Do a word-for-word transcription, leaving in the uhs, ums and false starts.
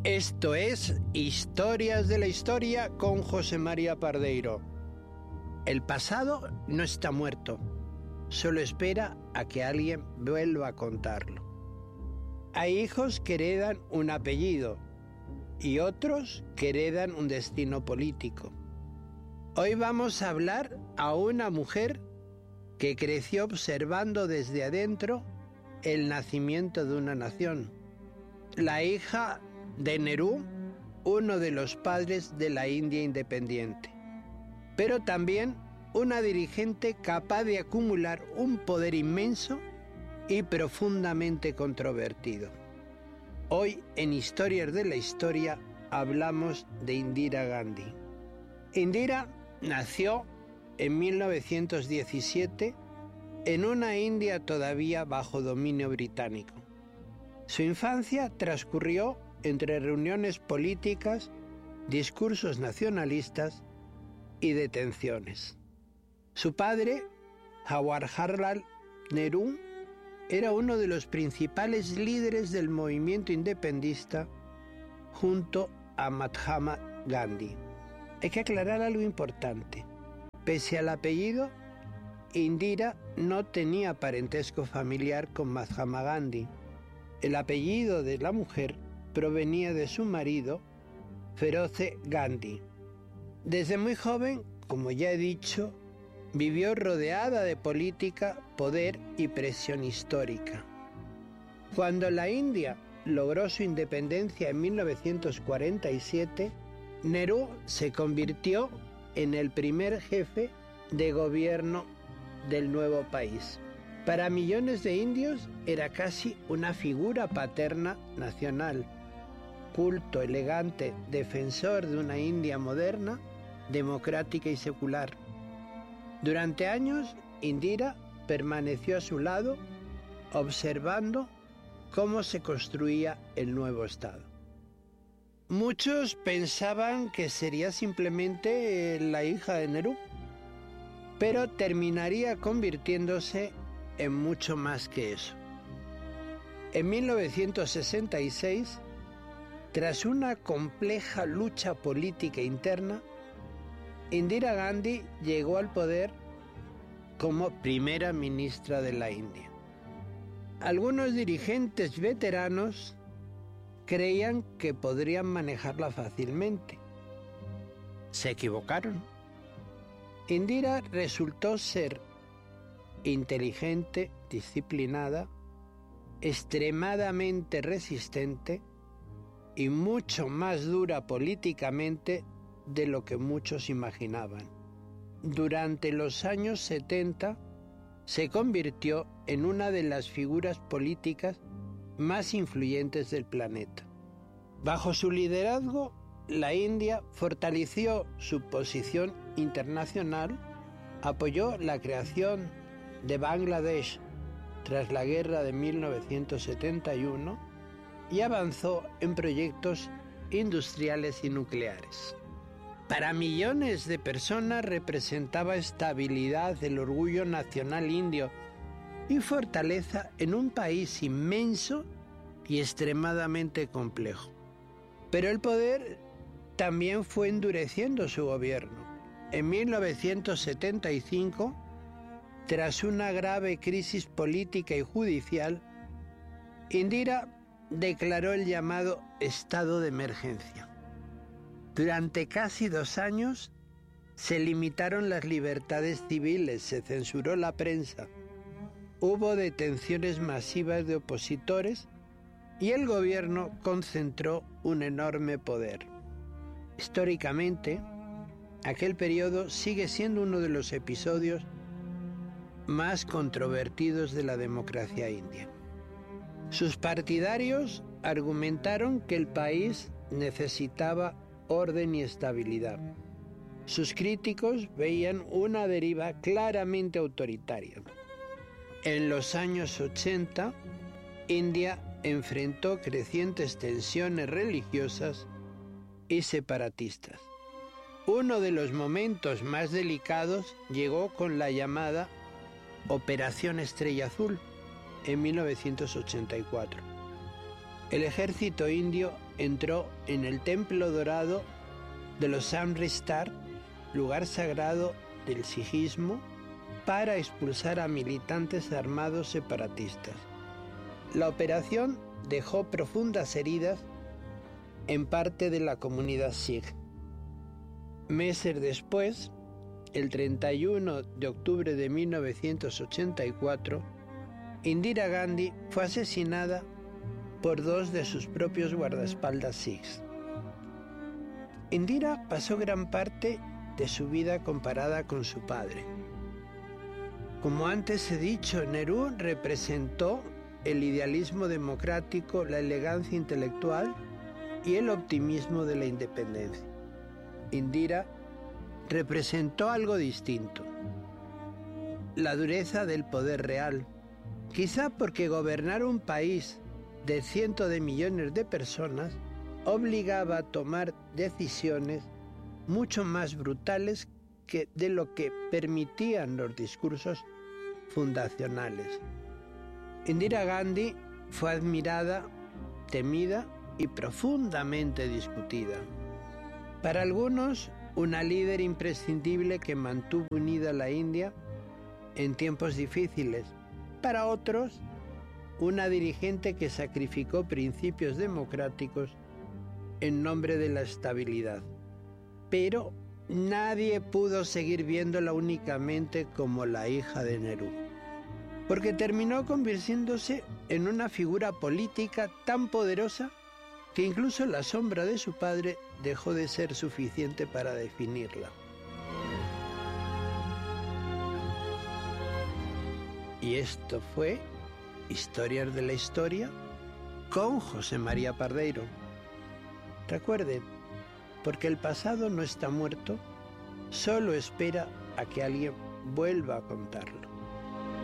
Esto es Historias de la Historia con José María Pardeiro. El pasado no está muerto, solo espera a que alguien vuelva a contarlo. Hay hijos que heredan un apellido y otros que heredan un destino político. Hoy vamos a hablar a una mujer que creció observando desde adentro el nacimiento de una nación. La hija de Nehru, uno de los padres de la India independiente, pero también una dirigente capaz de acumular un poder inmenso y profundamente controvertido. Hoy en Historias de la Historia hablamos de Indira Gandhi. Indira nació en mil novecientos diecisiete en una India todavía bajo dominio británico. Su infancia transcurrió entre reuniones políticas, discursos nacionalistas y detenciones. Su padre, Jawaharlal Nehru, era uno de los principales líderes del movimiento independentista junto a Mahatma Gandhi. Hay que aclarar algo importante. Pese al apellido, Indira no tenía parentesco familiar con Mahatma Gandhi. El apellido de la mujer provenía de su marido, Feroze Gandhi. Desde muy joven, como ya he dicho, vivió rodeada de política, poder y presión histórica. Cuando la India logró su independencia en mil novecientos cuarenta y siete, Nehru se convirtió en el primer jefe de gobierno del nuevo país. Para millones de indios era casi una figura paterna nacional. Culto, elegante, defensor de una India moderna, democrática y secular. Durante años, Indira permaneció a su lado, observando cómo se construía el nuevo Estado. Muchos pensaban que sería simplemente la hija de Nehru, pero terminaría convirtiéndose en mucho más que eso. En mil novecientos sesenta y seis, tras una compleja lucha política interna, Indira Gandhi llegó al poder como primera ministra de la India. Algunos dirigentes veteranos creían que podrían manejarla fácilmente. Se equivocaron. Indira resultó ser inteligente, disciplinada, extremadamente resistente y mucho más dura políticamente de lo que muchos imaginaban. Durante los años setenta se convirtió en una de las figuras políticas más influyentes del planeta. Bajo su liderazgo, la India fortaleció su posición internacional, apoyó la creación de Bangladesh tras la guerra de mil novecientos setenta y uno y avanzó en proyectos industriales y nucleares. Para millones de personas representaba estabilidad, el orgullo nacional indio y fortaleza en un país inmenso y extremadamente complejo. Pero el poder también fue endureciendo su gobierno. En mil novecientos setenta y cinco, tras una grave crisis política y judicial, Indira declaró el llamado estado de emergencia. Durante casi dos años se limitaron las libertades civiles, se censuró la prensa, hubo detenciones masivas de opositores y el gobierno concentró un enorme poder. Históricamente, aquel periodo sigue siendo uno de los episodios más controvertidos de la democracia india. Sus partidarios argumentaron que el país necesitaba orden y estabilidad. Sus críticos veían una deriva claramente autoritaria. En los años ochenta, India enfrentó crecientes tensiones religiosas y separatistas. Uno de los momentos más delicados llegó con la llamada Operación Estrella Azul en mil novecientos ochenta y cuatro. el ejército indio entró en el Templo Dorado de los Amritsar, lugar sagrado del sijismo, para expulsar a militantes armados separatistas. La operación dejó profundas heridas en parte de la comunidad sikh. Meses después, el treinta y uno de octubre de mil novecientos ochenta y cuatro, Indira Gandhi fue asesinada por dos de sus propios guardaespaldas sikhs. Indira pasó gran parte de su vida comparada con su padre. Como antes he dicho, Nehru representó el idealismo democrático, la elegancia intelectual y el optimismo de la independencia. Indira representó algo distinto: la dureza del poder real, quizá porque gobernar un país de cientos de millones de personas obligaba a tomar decisiones mucho más brutales que de lo que permitían los discursos fundacionales. Indira Gandhi fue admirada, temida y profundamente discutida. Para algunos, una líder imprescindible que mantuvo unida a la India en tiempos difíciles. Para otros, una dirigente que sacrificó principios democráticos en nombre de la estabilidad. Pero nadie pudo seguir viéndola únicamente como la hija de Nehru, porque terminó convirtiéndose en una figura política tan poderosa que incluso la sombra de su padre dejó de ser suficiente para definirla. Y esto fue Historias de la Historia con José María Pardeiro. Recuerden, porque el pasado no está muerto, solo espera a que alguien vuelva a contarlo.